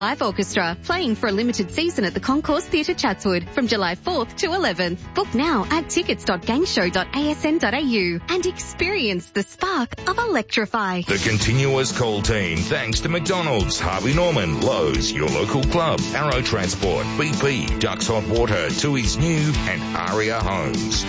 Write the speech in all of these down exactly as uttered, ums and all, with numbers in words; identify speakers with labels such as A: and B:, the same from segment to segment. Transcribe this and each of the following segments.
A: Live Orchestra, playing for a limited season at the Concourse Theatre Chatswood from July fourth to eleventh. Book now at tickets dot gangshow dot a s n dot a u and experience the spark of Electrify.
B: The continuous call team, thanks to McDonald's, Harvey Norman, Lowe's, your local club, Arrow Transport, B P, Ducks Hot Water, Tui's New, and Aria Homes.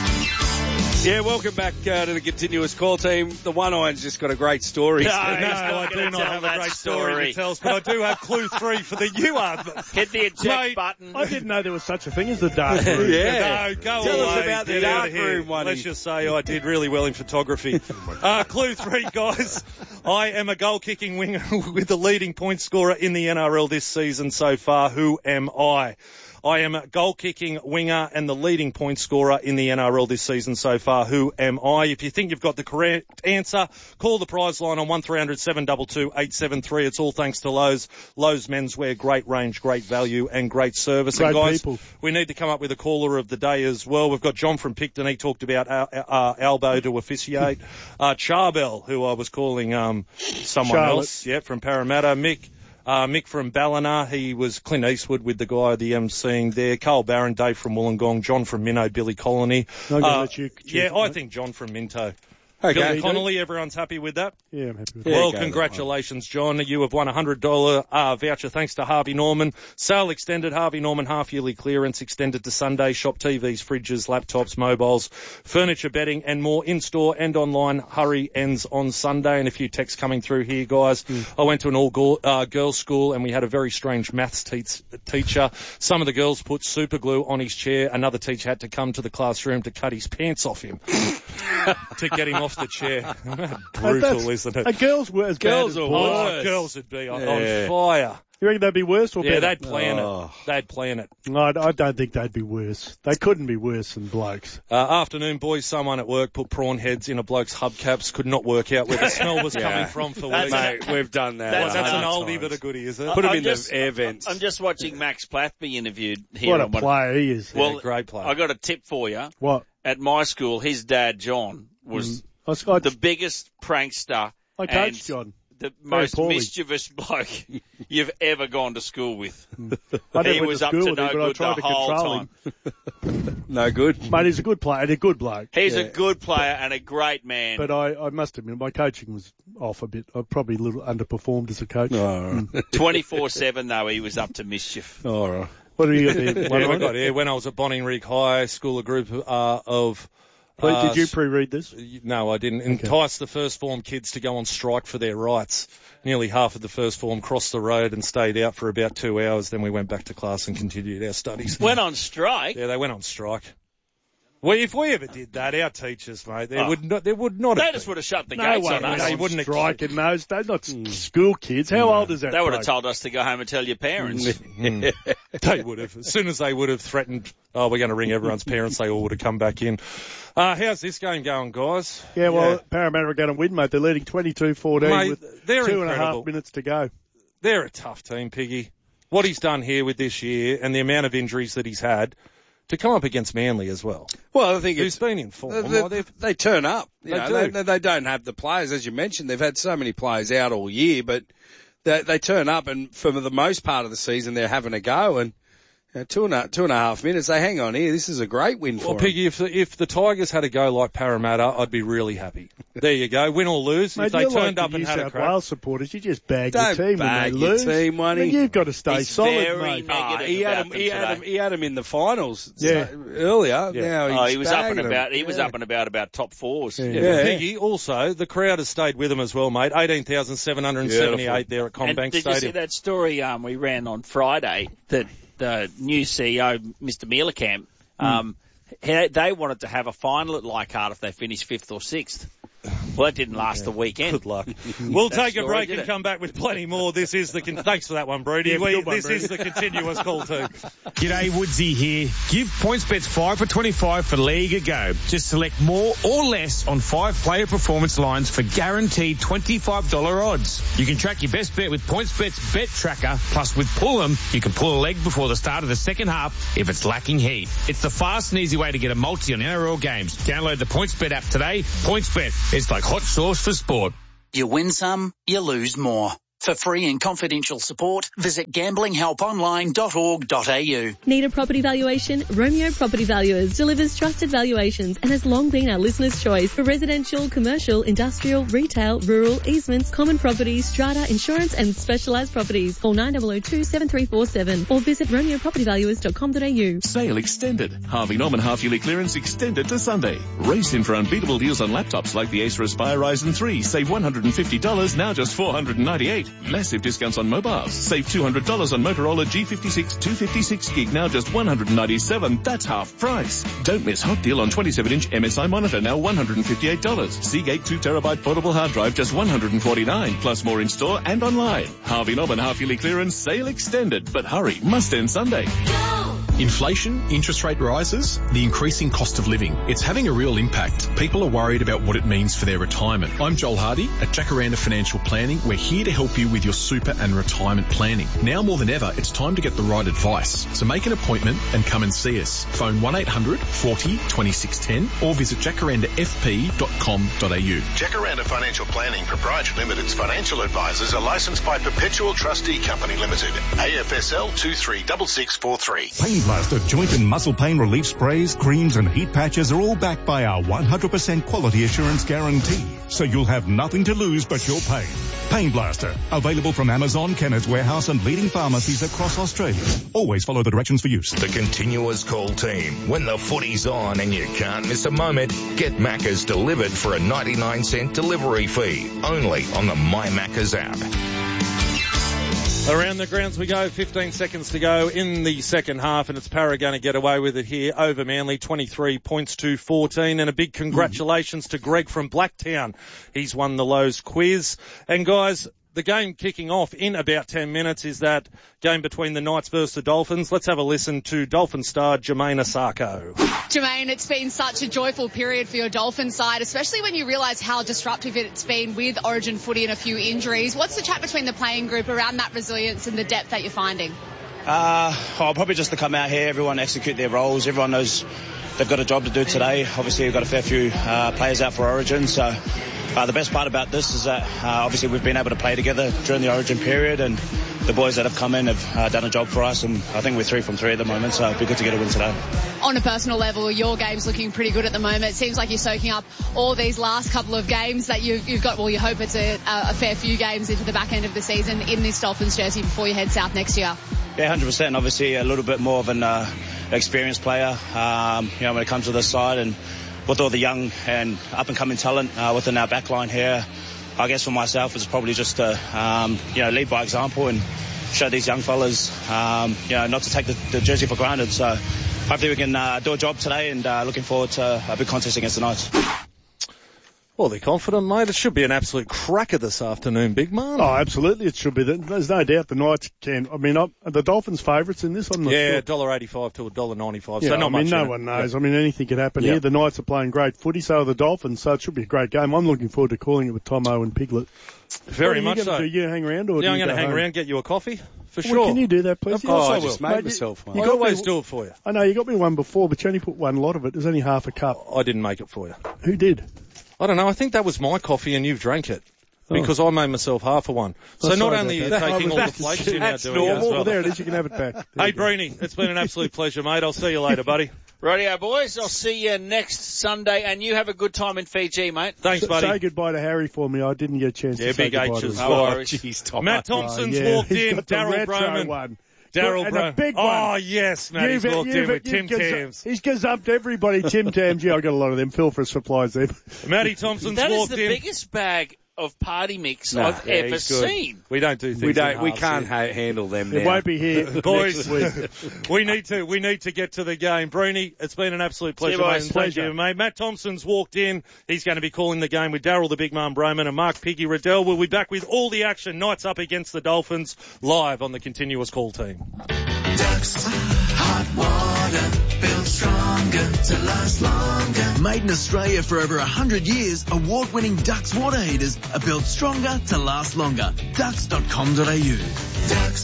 C: Yeah, welcome back uh, to the continuous call team. The one-iron's just got a great story.
D: No,
C: no,
D: no I do not have a great story. story to tell, but I do have clue three for the U R.
E: Hit the eject Mate, button.
D: I didn't know there was such a thing as the dark room.
C: yeah.
D: No, go
C: Tell
D: away.
C: us about the
D: Get
C: dark room one.
D: Let's just say I did really well in photography. uh, clue three, guys. I am a goal-kicking winger with the leading point scorer in the N R L this season so far. Who am I? I am a goal-kicking winger and the leading point scorer in the N R L this season so far. Who am I? If you think you've got the correct answer, call the prize line on one three hundred seven two two eight seven three. It's all thanks to Lowe's. Lowe's Menswear, great range, great value and great service. Great and guys, people. We need to come up with a caller of the day as well. We've got John from Picton. He talked about uh, uh, Albo to officiate. uh, Charbel, who I was calling um, someone
F: Charlotte.
D: else, yeah, from Parramatta. Mick. Uh, Mick from Ballina, he was Clint Eastwood with the guy the emceeing there. Carl Barron, Dave from Wollongong, John from Minto, Billy Colony.
F: I'm
D: Uh,
F: let you,
D: yeah, I think John from Minto.
C: Okay.
D: Billy Connolly, everyone's happy with that?
F: Yeah, I'm happy with
D: Yeah,
F: that.
D: well, congratulations, John. You have won a one hundred dollars uh, voucher thanks to Harvey Norman. Sale extended, Harvey Norman half-yearly clearance extended to Sunday. Shop T Vs, fridges, laptops, mobiles, furniture, bedding and more in-store and online. Hurry ends on Sunday. And a few texts coming through here, guys. Mm. I went to an all-girls uh, school and we had a very strange maths te- teacher. Some of the girls put super glue on his chair. Another teacher had to come to the classroom to cut his pants off him to get him off the chair. Brutal, isn't it?
F: Uh, girls were as
C: Girls
F: bad
C: are
F: as
C: worse.
D: Oh, girls would be on,
C: Yeah.
D: on fire.
F: You reckon they'd be worse or
D: Yeah,
F: better?
D: they'd plan
C: Oh.
D: it. They'd plan it.
F: No, I, I don't think they'd be worse. They couldn't be worse than blokes.
D: Uh, afternoon, boys. Someone at work put prawn heads in a bloke's hubcaps. Could not work out where the smell was
C: Yeah.
D: coming from for
E: That's
D: weeks.
C: Mate, we've done that.
E: That's-
D: Well, that's an
C: a
D: oldie
C: hundred
D: but a
C: times.
D: goodie, is it?
C: Put him
E: I'm
C: in
E: just,
C: the air vents.
E: I'm just watching Max Plath be interviewed here.
F: What a
E: on one-
F: player he is.
E: Well,
D: Yeah, great player.
E: I got a tip for you.
F: What?
E: At my school, his dad, John, was
F: I, was- I,
E: the biggest prankster
F: I
E: and
F: coached John.
E: the
F: Very
E: most
F: poorly.
E: mischievous bloke you've ever gone to school with.
F: I never
E: He
F: went
E: was
F: to
E: up
F: school
E: to
F: with
E: no
F: him, but I
E: good
F: tried
E: the
F: to
E: whole
F: control
E: time.
F: him.
C: No good.
F: Mate, he's a good player and a good bloke.
E: He's
C: Yeah.
E: a good player and a great man.
F: But I, I must admit, my coaching was off a bit. I probably a little underperformed as a coach.
C: Oh,
E: twenty-four seven, though, he was up to mischief.
C: all right.
F: What have you got there?
D: Yeah,
F: One
D: we
F: line?
D: got here. When I was at Bonningrig High School, a group uh, of...
F: Please,
D: uh,
F: did you pre-read this?
D: No, I didn't. Entice the first form kids to go on strike for their rights. Nearly half of the first form crossed the road and stayed out for about two hours. Then we went back to class and continued our studies.
E: Went on strike.
D: Yeah, they went on strike. Well, if we ever did that, our teachers, mate, there
E: Oh.
D: would not, there would not
E: They
D: have
E: just
D: been.
E: would have shut the
F: No
E: gates
F: way,
E: on
F: they
E: us.
D: They
F: wouldn't
D: wouldn't have-
F: strike in those days. Not school kids. How old is that?
E: They would have
F: bloke?
E: told us to go home and tell your parents.
D: Mm. They would have. As soon as they would have threatened, oh, we're going to ring everyone's parents, they all would have come back in. Uh, how's this game going, guys?
F: Yeah, well, Parramatta are going to win, mate. They're leading twenty-two fourteen
D: Mate,
F: with
D: they're
F: two and a
D: incredible.
F: half minutes to go.
D: They're a tough team, Piggy. What he's done here with this year and the amount of injuries that he's had to come up against Manly as well.
C: Well, I think
D: Who's
C: it's,
D: been in form?
C: they,
D: Like, they've-
C: they turn up. You
D: They
C: know,
D: do.
C: They, they don't have the players, as you mentioned. They've had so many players out all year, but they, they turn up, and for the most part of the season, they're having a go. And you know, two and a two and a half minutes, they hang on here. This is a great win for
D: Well,
C: them.
D: Piggy, if the, if the Tigers had a go like Parramatta, I'd be really happy. There you go. Win or lose.
F: Mate,
D: if they
F: you're
D: turned
F: like
D: up
F: the
D: and
F: New
D: had a
F: South
D: crack.
F: Wales supporters, you just bag
C: Don't
F: your team
C: bag
F: when they
C: your
F: lose.
C: team,
F: I
C: Money.
F: mean, you've got to stay
E: He's
F: solid,
E: very
F: mate.
E: negative
C: Ah, he had
E: about
C: him.
E: them
C: He had
E: today.
C: him. He had him in the finals.
F: Yeah.
C: so- earlier.
D: Yeah.
C: Now he's
E: Oh, he was up and
C: bagging
E: about.
C: them.
E: He was
C: Yeah.
E: up and about about top fours.
F: Yeah.
D: Yeah,
C: Yeah.
D: but Piggy, also, the crowd has stayed with them as well, mate. eighteen thousand seven hundred seventy-eight there at
E: And
D: Combank
E: did you see
D: Stadium.
E: that story um, we ran on Friday that the new C E O, Mister Mielerkamp, um, he, they wanted to have a final at Leichhardt if they finished fifth or sixth. Well, that didn't last the weekend.
D: Good luck. We'll
E: That
D: take a
E: story,
D: break
E: did
D: and
E: it?
D: come back with plenty more. This is the... Con- Thanks for that one, Brody.
F: Yeah,
D: we,
F: good one,
D: this
F: Brody.
D: is the continuous call too.
G: G'day, Woodsy here. Give PointsBets five for twenty-five for League a go. Just select more or less on five player performance lines for guaranteed twenty-five dollars odds. You can track your best bet with PointsBet's Bet Tracker. Plus, with Pull'em, you can pull a leg before the start of the second half if it's lacking heat. It's the fast and easy way to get a multi on N R L games. Download the PointsBet app today. PointsBet, it's like hot sauce for sport.
H: You win some, you lose more. For free and confidential support, visit gambling help online dot org dot a u.
I: Need a property valuation? Romeo Property Valuers delivers trusted valuations and has long been our listeners' choice for residential, commercial, industrial, retail, rural, easements, common properties, strata, insurance and specialised properties. Call nine zero zero two seven three four seven or visit romeo property valuers dot com dot a u.
J: Sale extended. Harvey Norman half-yearly clearance extended to Sunday. Race in for unbeatable deals on laptops like the Acer Aspire Ryzen three. Save one hundred fifty dollars, now just four hundred ninety-eight dollars. Massive discounts on mobiles. Save two hundred dollars on Motorola G fifty-six two fifty-six gig, now just one hundred ninety-seven dollars. That's half price. Don't miss hot deal on twenty-seven inch M S I monitor, now one hundred fifty-eight dollars. Seagate two terabyte portable hard drive, just one hundred forty-nine dollars. Plus more in store and online. Harvey Norman half-yearly clearance sale extended. But hurry, must end Sunday.
K: Inflation, interest rate rises, the increasing cost of living. It's having a real impact. People are worried about what it means for their retirement. I'm Joel Hardy at Jacaranda Financial Planning. We're here to help you with your super and retirement planning. Now more than ever, it's time to get the right advice. So make an appointment and come and see us. Phone one eight hundred forty twenty-six ten or visit jacaranda f p dot com dot a u.
L: Jacaranda Financial Planning Proprietary Limited's financial advisors are licensed by Perpetual Trustee Company Limited, A F S L two three six six four three.
M: Pain Blaster joint and muscle pain relief sprays, creams and heat patches are all backed by our one hundred percent quality assurance guarantee. So you'll have nothing to lose but your pain. Pain Blaster, available from Amazon, Kennards Warehouse and leading pharmacies across Australia. Always follow the directions for use.
B: The Continuous Call team. When the footy's on and you can't miss a moment, get Macca's delivered for a ninety-nine cent delivery fee. Only on the My Macca's app.
D: Around the grounds we go, fifteen seconds to go in the second half, and it's Para going to get away with it here over Manly, twenty-three points to fourteen, and a big congratulations to Greg from Blacktown. He's won the Lowe's quiz. And guys, the game kicking off in about ten minutes is that game between the Knights versus the Dolphins. Let's have a listen to Dolphin star Jermaine Asako.
N: Jermaine, it's been such a joyful period for your Dolphin side, especially when you realise how disruptive it's been with Origin footy and a few injuries. What's the chat between the playing group around that resilience and the depth that you're finding?
O: Uh, oh, probably just to come out here, everyone execute their roles. Everyone knows they've got a job to do today. Obviously, we've got a fair few uh, players out for Origin, so uh, the best part about this is that uh, obviously we've been able to play together during the Origin period, and the boys that have come in have uh, done a job for us, and I think we're three from three at the moment, so it'd be good to get a win today.
N: On a personal level, your game's looking pretty good at the moment. It seems like you're soaking up all these last couple of games that you've, you've got. Well, you hope it's a, a fair few games into the back end of the season in this Dolphins jersey before you head south next year.
O: Yeah, one hundred percent. Obviously, a little bit more of an uh, experienced player, um, you know, when it comes to this side, and with all the young and up-and-coming talent uh, within our backline here, I guess for myself, it's probably just to, um, you know, lead by example and show these young fellas, um, you know, not to take the, the jersey for granted. So hopefully we can uh, do a job today, and uh, looking forward to a big contest against the Knights.
D: Well, they're confident, mate. It should be an absolute cracker this afternoon, big man.
F: Oh, absolutely, it should be. There's no doubt the Knights can. I mean, I'm, are the Dolphins' favourites in this? I'm not
D: yeah,
F: sure.
D: one dollar eighty-five to one dollar ninety-five.
F: Yeah,
D: so not
F: I mean,
D: much.
F: no
D: in
F: one
D: it.
F: knows.
D: Yeah.
F: I mean, anything could happen
D: yeah.
F: here. The Knights are playing great footy, so are the Dolphins. So it should be a great game. I'm looking forward to calling it with Tomo and Piglet.
D: Very
F: what
D: much so.
F: Do you hang around, or
D: yeah,
F: do
D: I'm
F: you
D: going to
F: go
D: hang
F: home?
D: around, get you a coffee for
F: Well,
D: sure.
F: Can you do that, please?
D: Of course
C: oh,
D: I
C: I
D: will.
C: just made
F: Mate,
C: myself one.
F: you
D: I
F: got
D: always
F: me,
D: do it for you.
F: I know you got me one before, but you only put one lot of it. There's only half a cup.
D: I didn't make it for you.
F: Who did?
D: I don't know. I think that was my coffee and you've drank it.
F: Oh.
D: Because I made myself half of one. So
F: Oh,
D: not
F: sorry
D: only are you
F: about that.
D: taking
F: Oh,
D: all the
F: that's-
D: flakes, you're now
F: that's
D: doing it as
F: normal.
D: well.
F: Well, there it is. You can have it back. There
D: Hey,
F: you go.
D: Breeny, it's been an absolute pleasure, mate. I'll see you later, buddy.
E: Rightio, boys. I'll see you next Sunday, and you have a good time in Fiji, mate.
D: Thanks,
F: S-
D: buddy.
F: Say goodbye to Harry for me. I didn't get a chance
D: Yeah,
F: to say
D: big
F: goodbye
D: H
F: to
D: as
F: him.
D: well.
E: No worries.
C: Jeez, Tom.
D: Matt Thompson's
F: Oh, yeah.
D: walked
F: He's
D: in.
F: got the
D: Daryl
F: retro
D: Broman.
F: one.
D: Daryl
F: And a
D: Broman.
F: big one.
D: Oh, yes, Matt. He's
F: You've-
D: walked
F: you've-
D: in with
F: you've
D: Tim
F: gazu-
D: Tams.
F: He's gazumped everybody. Tim Tams. Yeah, I got a lot of them. Phil for supplies there.
D: Matty Thompson's
E: That is
D: walked
E: the
D: in.
E: biggest bag of party mix
C: No,
E: I've
C: yeah,
E: ever
C: he's good.
E: seen.
D: We don't do things
C: We don't.
D: in
C: We
D: halves
C: can't
D: here.
C: ha- handle them now.
F: It won't be here
D: Boys,
F: next week.
D: we need to we need to get to the game. Breeny, it's been an absolute pleasure,
E: you,
D: mate.
E: boys.
D: and Thank
F: Pleasure.
D: you, mate. Matt Thompson's walked in. He's going to be calling the game with Daryl the Big Man Broman and Mark Piggy Riddell. We'll be back with all the action. Knights up against the Dolphins live on the Continuous Call team.
P: Ducks, hot water, built stronger to last longer. Made in Australia for over one hundred years, award-winning Ducks water heaters are built stronger to last longer. ducks dot com dot a u. Ducks.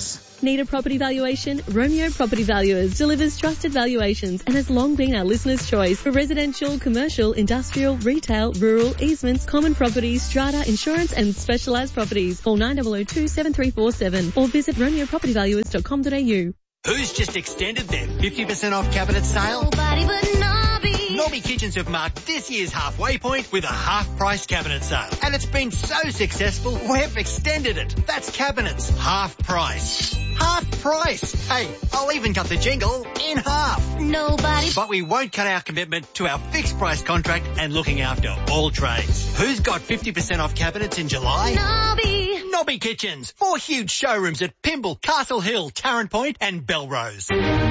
I: Need a property valuation? Romeo Property Valuers delivers trusted valuations and has long been our listeners' choice for residential, commercial, industrial, retail, rural, easements, common properties, strata, insurance and specialised properties. Call nine zero zero two seven three four seven or visit romeo property valuers dot com dot a u.
Q: Who's just extended their fifty percent off cabinet sale?
R: Nobody but Nobby.
Q: Nobby Kitchens have marked this year's halfway point with a half-price cabinet sale. And it's been so successful, we've extended it. That's cabinets, half price. Half price. Hey, I'll even cut the jingle in half.
R: Nobody.
Q: But we won't cut our commitment to our fixed price contract and looking after all trades. Who's got fifty percent off cabinets in July?
R: Nobby.
Q: Nobby Kitchens. Four huge showrooms at Pymble, Castle Hill, Tarrant Point and Belrose.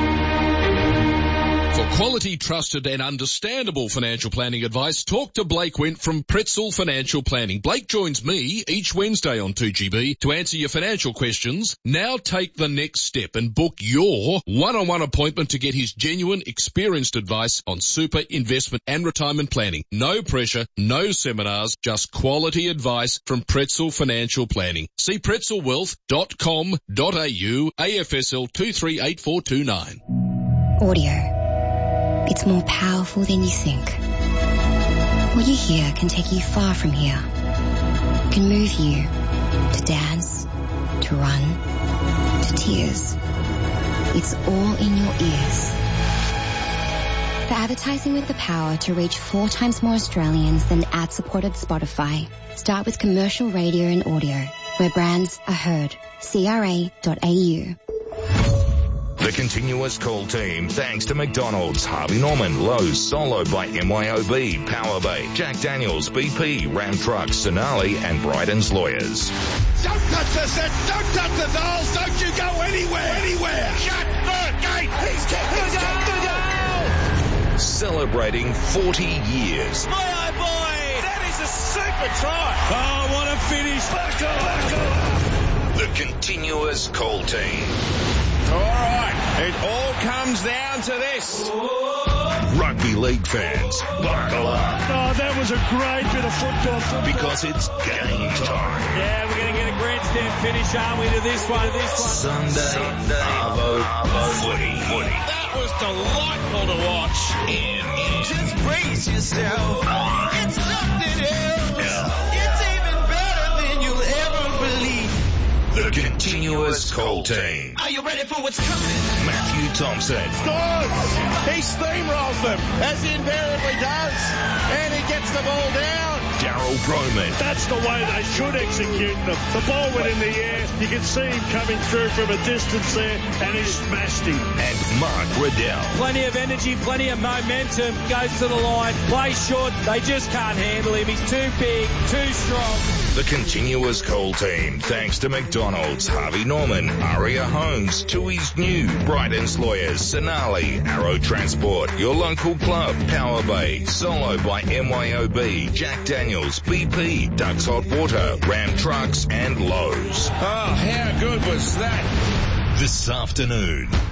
S: For quality, trusted and understandable financial planning advice, talk to Blake Wint from Pretzel Financial Planning. Blake joins me each Wednesday on two G B to answer your financial questions. Now take the next step and book your one-on-one appointment to get his genuine, experienced advice on super, investment and retirement planning. No pressure, no seminars, just quality advice from Pretzel Financial Planning. See pretzel wealth dot com dot a u, A F S L two three eight four two nine.
T: Audio. It's more powerful than you think. What you hear can take you far from here. It can move you to dance, to run, to tears. It's all in your ears. For advertising with the power to reach four times more Australians than ad-supported Spotify, start with commercial radio and audio, where brands are heard. C R A dot A U.
B: The continuous call team, thanks to McDonald's, Harvey Norman, Lowe's, Solo by M Y O B, Power Bay, Jack Daniels, B P, Ram Trucks, Sonali and Bryden's Lawyers.
U: Don't touch the set, don't touch the dolls, don't you go anywhere, anywhere. Shut the gate. He's kicked the goal.
B: Celebrating forty years.
U: My eye boy, that is a super try. Oh, what a finish. Back up, back up.
B: The continuous call team.
U: All right, it all comes down to this.
B: Rugby league fans, buckle up.
F: Oh, that was a great bit of football. football.
B: Because it's game time.
V: Yeah, we're going to get a grandstand finish, aren't we, to this one, to this one.
B: Sunday, Sunday Arvo, Arvo footy. footy.
U: That was delightful to watch.
B: In, in.
U: Just brace yourself. It's something else. Yeah. It's even better than you'll ever believe.
B: The continuous call team.
U: Are you ready for what's coming?
B: Matthew Thompson.
U: Scores! He steamrolls them, as he invariably does. And he gets the ball down.
B: Daryl Broman.
F: That's the way they should execute them. The ball went in the air. You can see him coming through from a distance there, and he smashed him.
B: And Mark Riddell.
V: Plenty of energy, plenty of momentum. Goes to the line, plays short. They just can't handle him. He's too big, too strong.
B: The continuous call team, thanks to McDonald's, Harvey Norman, Aria Homes, Tui's New, Bryden's Lawyers, Sonali, Arrow Transport, your local club, Power Bay, Solo by M Y O B, Jack Daniels, B P, Ducks Hot Water, Ram Trucks and Lowe's.
U: Oh, how good was that?
B: This afternoon,